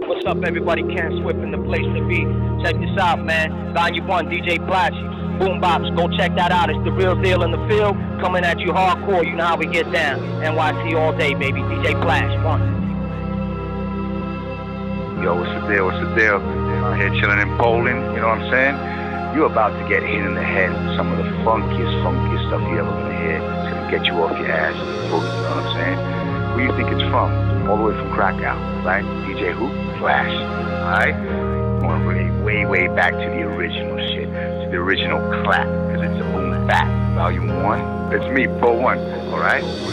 What's up, everybody? Ken Swift in the place to be. Check this out, man. Volume 1, DJ Flashy. Boom Bops, go check that out. It's the real deal in the field. Coming at you hardcore. You know how we get down. NYC all day, baby. DJ Flash, 1. Yo, what's the deal? What's the deal? Out here chilling in Poland, you know what I'm saying? You're about to get hit in the head with some of the funkiest stuff you ever gonna hear. It's gonna get you off your ass. You know what I'm saying? Where you think it's from? All the way from Krakow, right? DJ who? Flash. Alright? Going way back to the original shit. To the original clap. Because it's a boom bap. Volume 1. It's me, Pro 1. Alright?